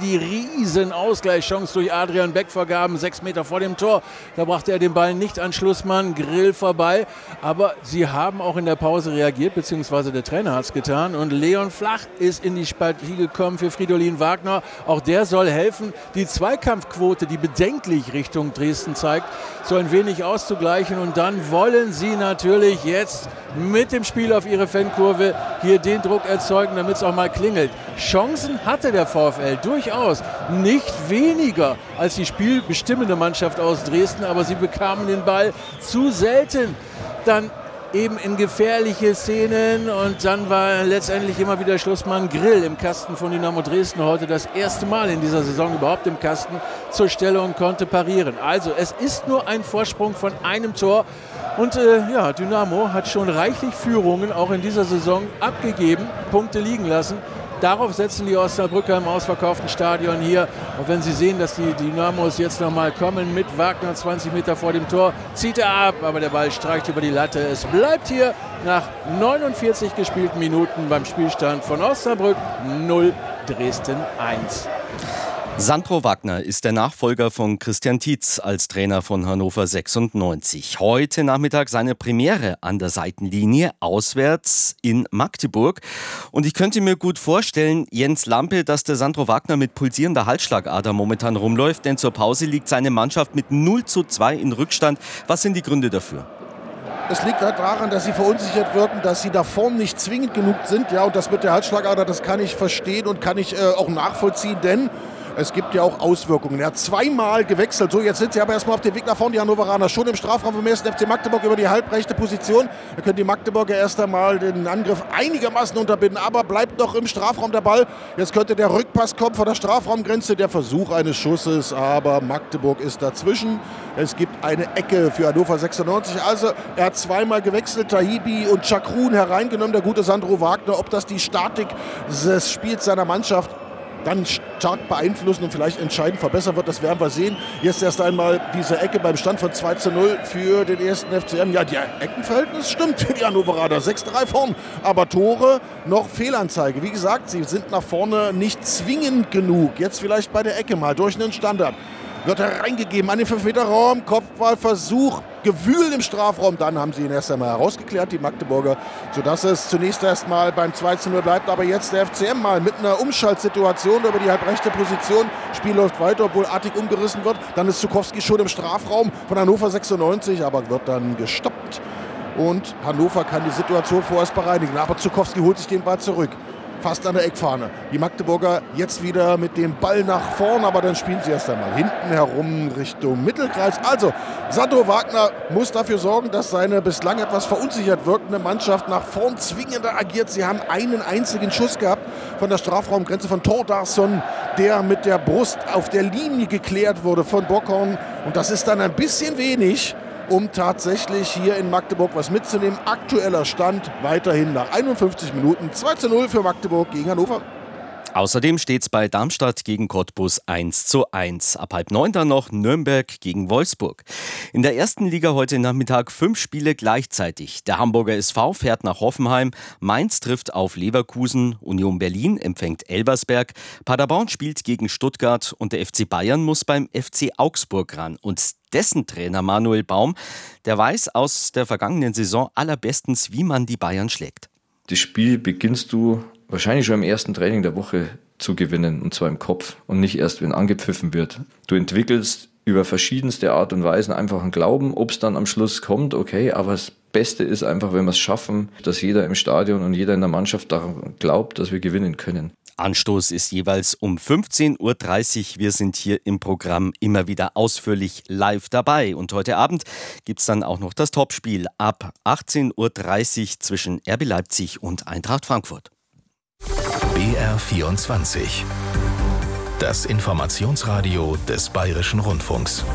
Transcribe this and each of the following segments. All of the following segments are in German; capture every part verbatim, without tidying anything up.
die riesen Ausgleichschance durch Adrian Beck vergaben, sechs Meter vor dem Tor. Da brachte er den Ball nicht an Schlussmann Grill vorbei. Aber sie haben auch in der Pause reagiert, beziehungsweise der Trainer hat es getan. Und Leon Flach ist in die Partie gekommen für Fridolin Wagner. Auch der soll helfen, die Zweikampfquote, die bedenklich Richtung Dresden zeigt, so ein wenig auszugleichen. Und dann wollen sie natürlich jetzt mit dem Spiel auf ihre Fankurve hier den Druck erzeugen, damit es auch mal klingelt. Chancen hatte der VfL durchaus, nicht weniger als die spielbestimmende Mannschaft aus Dresden, aber sie bekamen den Ball zu selten. Dann eben in gefährliche Szenen und dann war letztendlich immer wieder Schlussmann Grill im Kasten von Dynamo Dresden, heute das erste Mal in dieser Saison überhaupt im Kasten zur Stelle und konnte parieren. Also es ist nur ein Vorsprung von einem Tor und äh, ja, Dynamo hat schon reichlich Führungen auch in dieser Saison abgegeben, Punkte liegen lassen. Darauf setzen die Osnabrücker im ausverkauften Stadion hier. Und wenn sie sehen, dass die Dynamos jetzt nochmal kommen mit Wagner zwanzig Meter vor dem Tor, zieht er ab, aber der Ball streicht über die Latte. Es bleibt hier nach neunundvierzig gespielten Minuten beim Spielstand von Osnabrück null, Dresden eins. Sandro Wagner ist der Nachfolger von Christian Tietz als Trainer von Hannover sechsundneunzig. Heute Nachmittag seine Premiere an der Seitenlinie, auswärts in Magdeburg. Und ich könnte mir gut vorstellen, Jens Lampe, dass der Sandro Wagner mit pulsierender Halsschlagader momentan rumläuft, denn zur Pause liegt seine Mannschaft mit null zu zwei in Rückstand. Was sind die Gründe dafür? Es liegt halt daran, dass sie verunsichert wirken, dass sie da vorne nicht zwingend genug sind. Ja, und das mit der Halsschlagader, das kann ich verstehen und kann ich äh, auch nachvollziehen, denn es gibt ja auch Auswirkungen. Er hat zweimal gewechselt. So, jetzt sind sie aber erstmal auf dem Weg nach vorne, die Hannoveraner. Schon im Strafraum vom ersten F C Magdeburg über die halbrechte Position. Da können die Magdeburger erst einmal den Angriff einigermaßen unterbinden, aber bleibt noch im Strafraum der Ball. Jetzt könnte der Rückpass kommen von der Strafraumgrenze. Der Versuch eines Schusses, aber Magdeburg ist dazwischen. Es gibt eine Ecke für Hannover sechsundneunzig. Also, er hat zweimal gewechselt. Tahibi und Chakrun hereingenommen. Der gute Sandro Wagner. Ob das die Statik des Spiels seiner Mannschaft dann stark beeinflussen und vielleicht entscheidend verbessern wird, das werden wir sehen. Jetzt erst einmal diese Ecke beim Stand von zwei zu null für den ersten F C M. Ja, der Eckenverhältnis stimmt für die Hannoveraner. sechs drei vorn, aber Tore noch Fehlanzeige. Wie gesagt, sie sind nach vorne nicht zwingend genug. Jetzt vielleicht bei der Ecke mal durch einen Standard. Wird er reingegeben an den fünf Meter Raum, Kopfballversuch, Gewühl im Strafraum. Dann haben sie ihn erst einmal herausgeklärt, die Magdeburger, sodass es zunächst erstmal beim zwei zu null bleibt. Aber jetzt der F C M mal mit einer Umschaltsituation über die halbrechte Position. Spiel läuft weiter, obwohl Attig umgerissen wird. Dann ist Zukowski schon im Strafraum von Hannover sechsundneunzig, aber wird dann gestoppt. Und Hannover kann die Situation vorerst bereinigen. Aber Zukowski holt sich den Ball zurück. Fast an der Eckfahne. Die Magdeburger jetzt wieder mit dem Ball nach vorn, aber dann spielen sie erst einmal hinten herum Richtung Mittelkreis. Also, Sandro Wagner muss dafür sorgen, dass seine bislang etwas verunsichert wirkende Mannschaft nach vorn zwingender agiert. Sie haben einen einzigen Schuss gehabt von der Strafraumgrenze von Thordarson, der mit der Brust auf der Linie geklärt wurde von Bockhorn. Und das ist dann ein bisschen wenig, um tatsächlich hier in Magdeburg was mitzunehmen. Aktueller Stand weiterhin nach einundfünfzig Minuten zwei zu null für Magdeburg gegen Hannover. Außerdem steht es bei Darmstadt gegen Cottbus eins zu eins. Ab halb neun dann noch Nürnberg gegen Wolfsburg. In der ersten Liga heute Nachmittag fünf Spiele gleichzeitig. Der Hamburger S V fährt nach Hoffenheim, Mainz trifft auf Leverkusen, Union Berlin empfängt Elversberg, Paderborn spielt gegen Stuttgart und der F C Bayern muss beim F C Augsburg ran. Und dessen Trainer Manuel Baum, der weiß aus der vergangenen Saison allerbestens, wie man die Bayern schlägt. Das Spiel beginnst du wahrscheinlich schon im ersten Training der Woche zu gewinnen, und zwar im Kopf und nicht erst, wenn angepfiffen wird. Du entwickelst über verschiedenste Art und Weisen einfach einen Glauben, ob es dann am Schluss kommt, okay, aber das Beste ist einfach, wenn wir es schaffen, dass jeder im Stadion und jeder in der Mannschaft daran glaubt, dass wir gewinnen können. Anstoß ist jeweils um fünfzehn Uhr dreißig. Wir sind hier im Programm immer wieder ausführlich live dabei. Und heute Abend gibt es dann auch noch das Topspiel ab achtzehn Uhr dreißig zwischen R B Leipzig und Eintracht Frankfurt. B R vierundzwanzig. Das Informationsradio des Bayerischen Rundfunks.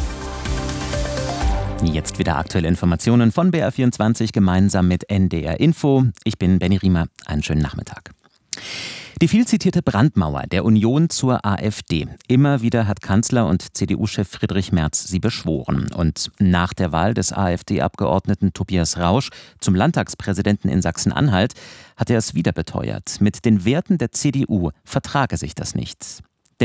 Jetzt wieder aktuelle Informationen von B R vierundzwanzig gemeinsam mit N D R Info. Ich bin Benny Riemer. Einen schönen Nachmittag. Die viel zitierte Brandmauer der Union zur AfD. Immer wieder hat Kanzler und C D U-Chef Friedrich Merz sie beschworen. Und nach der Wahl des AfD-Abgeordneten Tobias Rausch zum Landtagspräsidenten in Sachsen-Anhalt hat er es wieder beteuert. Mit den Werten der C D U vertrage sich das nicht.